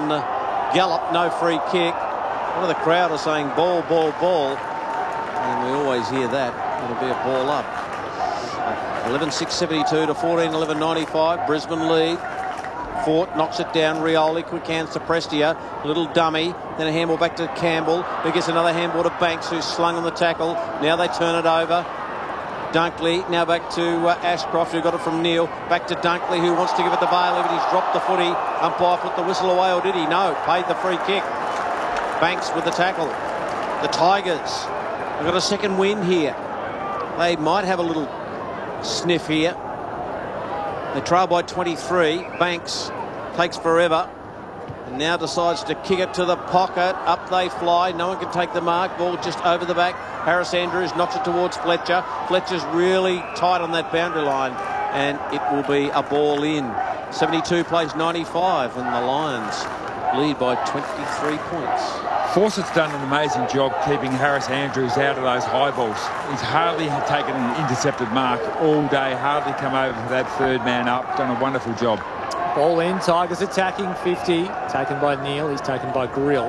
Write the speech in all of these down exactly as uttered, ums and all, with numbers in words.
on the gallop, no free kick. One of the crowd are saying ball, ball, ball. And we always hear that. It'll be a ball up. eleven six seventy-two to fourteen eleven ninety-five. Brisbane lead. Fort knocks it down. Rioli, quick hands to Prestia. Little dummy. Then a handball back to Campbell, who gets another handball to Banks, who's slung on the tackle. Now they turn it over. Dunkley now back to uh, Ashcroft, who got it from Neil. Back to Dunkley, who wants to give it to Bailey, but he's dropped the footy. Umpire put the whistle away, or did he? No, paid the free kick. Banks with the tackle. The Tigers have got a second win here. They might have a little sniff here. They trail by twenty-three. Banks takes forever and now decides to kick it to the pocket. Up they fly. No one can take the mark. Ball just over the back. Harris Andrews knocks it towards Fletcher. Fletcher's really tight on that boundary line, and it will be a ball in. seventy-two plays ninety-five, and the Lions lead by twenty-three points. Fawcett's done an amazing job keeping Harris Andrews out of those high balls. He's hardly taken an intercepted mark all day, hardly come over for that third man up. Done a wonderful job. Ball in, Tigers attacking, fifty. Taken by Neil, he's taken by Grill.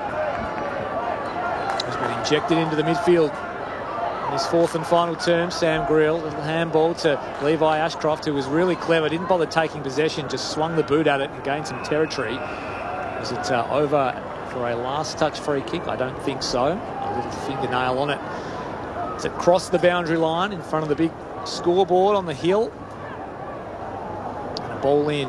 He's been injected into the midfield in his fourth and final term. Sam Grill, little handball to Levi Ashcroft, who was really clever. Didn't bother taking possession, just swung the boot at it and gained some territory. Was it uh, over for a last touch free kick? I don't think so. A little fingernail on it. It's across the boundary line in front of the big scoreboard on the hill. And a ball in.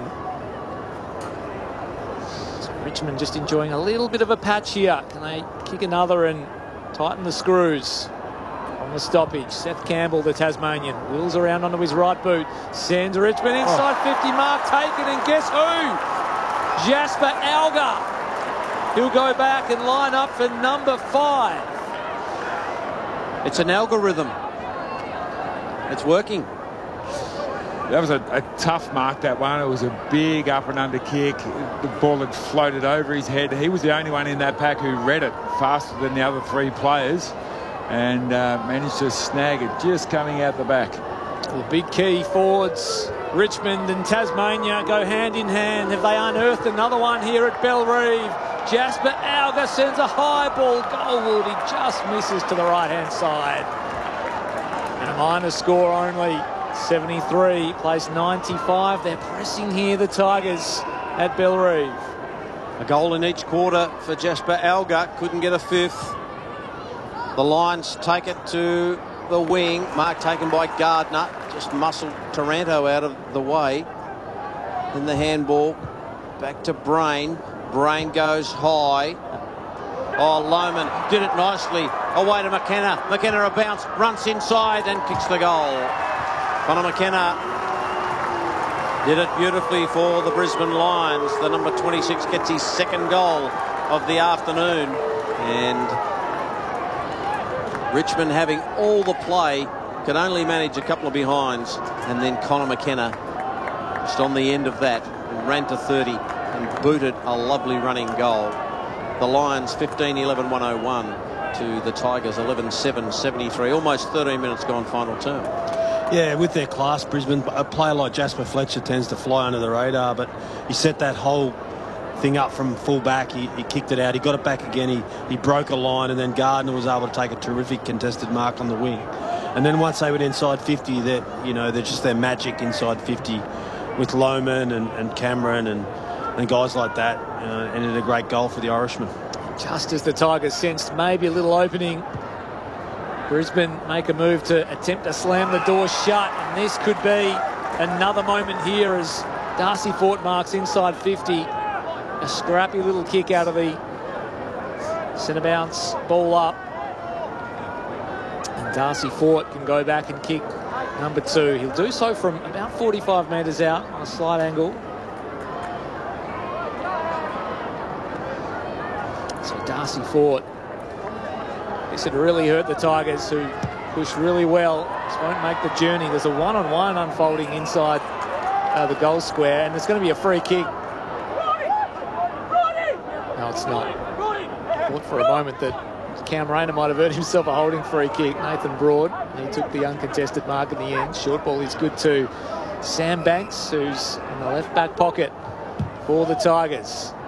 So Richmond just enjoying a little bit of a patch here. Can they kick another and tighten the screws on the stoppage? Seth Campbell, the Tasmanian, wheels around onto his right boot. Sends Richmond inside oh. fifty mark taken, and guess who? Jasper Alger. He'll go back and line up for number five. It's an algorithm. It's working. That was a, a tough mark, that one. It was a big up and under kick. The ball had floated over his head. He was the only one in that pack who read it faster than the other three players and uh, managed to snag it just coming out the back. The big key forwards, Richmond and Tasmania, go hand in hand. Have they unearthed another one here at Bellerive? Jasper Alger sends a high ball goalward. He just misses to the right-hand side. And a minor score only, seventy-three, place ninety-five. They're pressing here, the Tigers, at Bellerive. A goal in each quarter for Jasper Alger. Couldn't get a fifth. The Lions take it to the wing. Mark taken by Gardner. Just muscled Taranto out of the way. In the handball, back to Brain. Brain goes high. Oh, Lohman did it nicely. Away to McKenna. McKenna a bounce, runs inside and kicks the goal. Conor McKenna did it beautifully for the Brisbane Lions. The number twenty-six gets his second goal of the afternoon. And Richmond, having all the play, could only manage a couple of behinds. And then Conor McKenna, just on the end of that, ran to thirty. And booted a lovely running goal. The Lions fifteen eleven one oh one to the Tigers eleven seven seventy-three. Almost thirteen minutes gone final term. Yeah, with their class, Brisbane, a player like Jasper Fletcher tends to fly under the radar, but he set that whole thing up from full back. He, he kicked it out. He got it back again. He, he broke a line, and then Gardner was able to take a terrific contested mark on the wing. And then once they went inside fifty, that you know, they're just their magic inside fifty with Lohman and, and Cameron and and guys like that, uh, and it a great goal for the Irishmen. Just as the Tigers sensed maybe a little opening, Brisbane make a move to attempt to slam the door shut, and this could be another moment here as Darcy Fort marks inside fifty. A scrappy little kick out of the centre bounce, ball up, and Darcy Fort can go back and kick number two. He'll do so from about forty-five metres out on a slight angle. So Darcy Fort, this would really hurt the Tigers, who pushed really well. Just won't make the journey. There's a one-on-one unfolding inside uh, the goal square, and there's going to be a free kick. No, it's not. I thought for a moment that Cam Rayner might have earned himself a holding free kick. Nathan Broad, he took the uncontested mark in the end. Short ball is good too. Sam Banks, who's in the left back pocket for the Tigers.